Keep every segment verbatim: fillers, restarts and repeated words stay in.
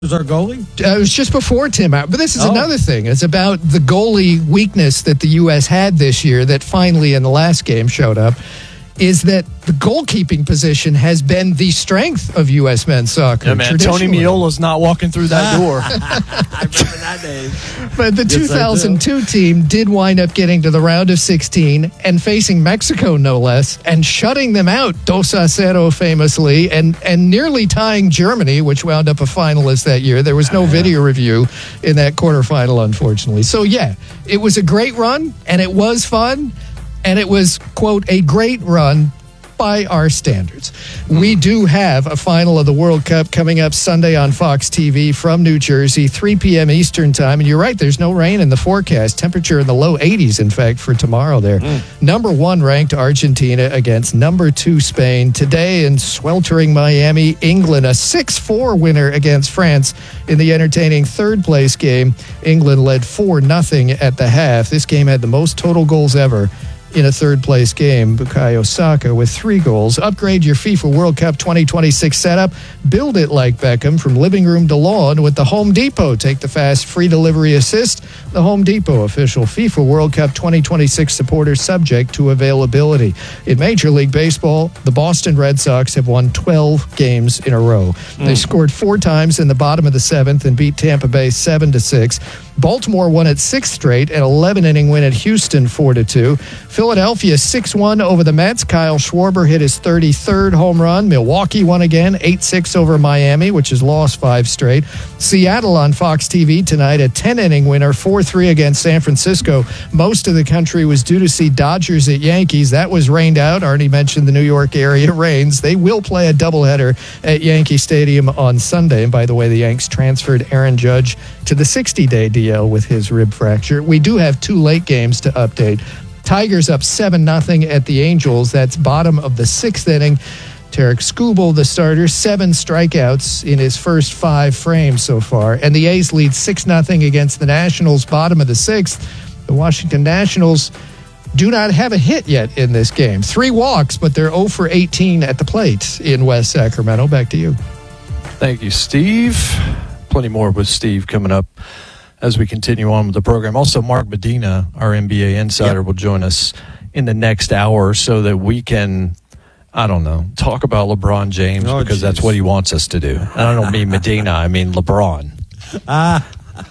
Was our goalie? Uh, it was just before Tim out. But this is Oh. another thing. It's about the goalie weakness that the U S had this year that finally in the last game showed up, is that the goalkeeping position has been the strength of U S men's soccer. Yeah, man, Tony Miola's not walking through that door. I remember that name. But the Yes, two thousand two team did wind up getting to the round of sixteen and facing Mexico, no less, and shutting them out, dos a cero famously, and, and nearly tying Germany, which wound up a finalist that year. There was no video review in that quarterfinal, unfortunately. So, yeah, it was a great run, and it was fun, and it was, quote, a great run by our standards. We do have a final of the World Cup coming up Sunday on Fox T V from New Jersey, three p.m. Eastern time. And you're right, there's no rain in the forecast. Temperature in the low eighties, in fact, for tomorrow there. Mm. Number one ranked Argentina against number two Spain. Today in sweltering Miami, England, a six four winner against France in the entertaining third place game. England led four nothing at the half. This game had the most total goals ever in a third-place game. Bukayo Saka with three goals. Upgrade your FIFA World Cup twenty twenty-six setup. Build it like Beckham from living room to lawn with the Home Depot. Take the fast free delivery assist. The Home Depot official FIFA World Cup twenty twenty-six supporter, subject to availability. In Major League Baseball, the Boston Red Sox have won twelve games in a row. Mm. They scored four times in the bottom of the seventh and beat Tampa Bay seven to six. Baltimore won its sixth straight, an eleven-inning win at Houston four to two. Philadelphia six one over the Mets. Kyle Schwarber hit his thirty-third home run. Milwaukee won again, eight six over Miami, which has lost five straight. Seattle on Fox T V tonight, a ten-inning winner, four three against San Francisco. Most of the country was due to see Dodgers at Yankees. That was rained out. Arnie mentioned the New York area rains. They will play a doubleheader at Yankee Stadium on Sunday. And by the way, the Yanks transferred Aaron Judge to the sixty-day D L with his rib fracture. We do have two late games to update. Tigers up seven nothing at the Angels. That's bottom of the sixth inning. Tarek Skubal, the starter, seven strikeouts in his first five frames so far. And the A's lead six nothing against the Nationals, bottom of the sixth. The Washington Nationals do not have a hit yet in this game. Three walks, but they're zero for eighteen at the plate in West Sacramento. Back to you. Thank you, Steve. Plenty more with Steve coming up as we continue on with the program. Also, Mark Medina, our N B A insider, yep. will join us in the next hour so that we can, I don't know, talk about LeBron James oh, because geez. that's what he wants us to do. And I don't mean Medina, I mean LeBron. Ah.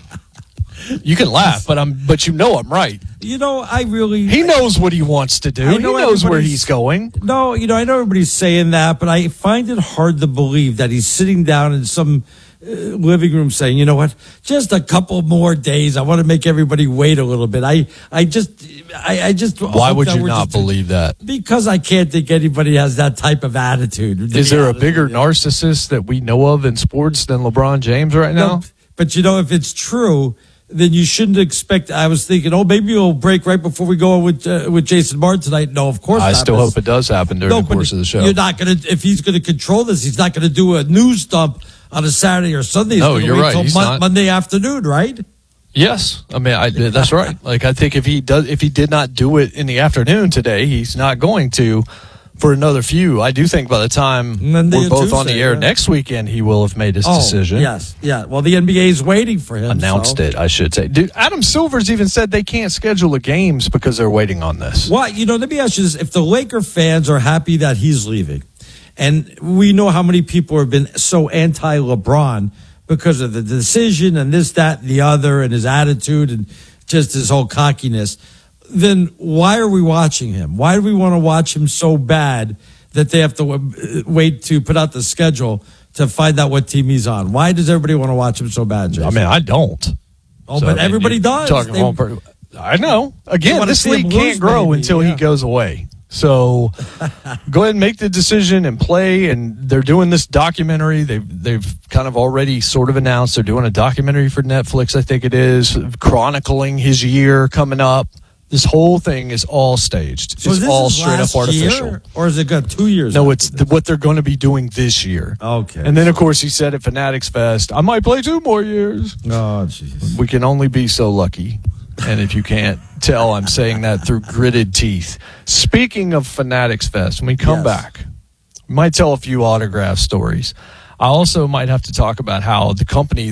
You can laugh, but I'm but you know I'm right. You know, I really... He knows what he wants to do. Know he knows where he's going. No, you know, I know everybody's saying that, but I find it hard to believe that he's sitting down in some uh, living room saying, you know what, just a couple more days. I want to make everybody wait a little bit. I, I just... I, I just Why would you not believe that? Because I can't think anybody has that type of attitude. Is there a bigger narcissist that we know of in sports than LeBron James right now? No, but, you know, if it's true... then you shouldn't expect. I was thinking, oh, maybe it'll break right before we go with uh, with Jason Martin tonight. No, of course I not. still hope it does happen during no, the course of the show. You're not going to, if he's going to control this, he's not going to do a news dump on a Saturday or Sunday. He's no, you're wait right. Till He's mon- not. Monday afternoon, right? Yes, I mean I, that's right. Like I think if he does, if he did not do it in the afternoon today, he's not going to. For another few, I do think by the time Monday we're both Tuesday, on the air yeah. next weekend, he will have made his oh, decision. Yes, yeah. Well, the N B A is waiting for him. Announced so. it, I should say. Dude, Adam Silver's even said they can't schedule the games because they're waiting on this. Well, you know, let me ask you this. If the Laker fans are happy that he's leaving, and we know how many people have been so anti-LeBron because of the decision and this, that, and the other, and his attitude and just his whole cockiness, then why are we watching him? Why do we want to watch him so bad that they have to wait to put out the schedule to find out what team he's on? Why does everybody want to watch him so bad, Jason? I mean, I don't. Oh, so, but I mean, everybody does. Talking they, per- I know. Again, this league can't grow maybe, until yeah. he goes away. So go ahead and make the decision and play. And they're doing this documentary. They've, they've kind of already sort of announced they're doing a documentary for Netflix, I think it is, chronicling his year coming up. This whole thing is all staged. So it's all straight up artificial. Year, or is it got two years? No, it's the, what they're going to be doing this year. Okay. And then, of course, he said at Fanatics Fest, I might play two more years. Oh, jeez. We can only be so lucky. And if you can't tell, I'm saying that through gritted teeth. Speaking of Fanatics Fest, when we come yes. back, we might tell a few autograph stories. I also might have to talk about how the company